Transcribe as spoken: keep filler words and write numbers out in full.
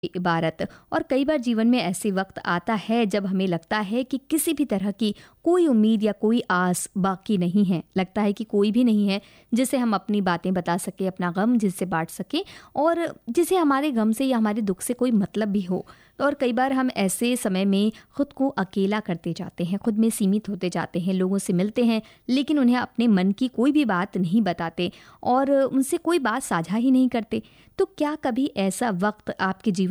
इबारत। और कई बार जीवन में ऐसे वक्त आता है जब हमें लगता है कि किसी भी तरह की कोई उम्मीद या कोई आस बाकी नहीं है। लगता है कि कोई भी नहीं है जिसे हम अपनी बातें बता सके, अपना गम जिससे बांट सके, और जिसे हमारे गम से या हमारे दुख से कोई मतलब भी हो। और कई बार हम ऐसे समय में खुद को अकेला करते जाते हैं, खुद में सीमित होते जाते हैं, लोगों से मिलते हैं लेकिन उन्हें अपने मन की कोई भी बात नहीं बताते और उनसे कोई बात साझा ही नहीं करते। तो क्या कभी ऐसा वक्त आपके जीवन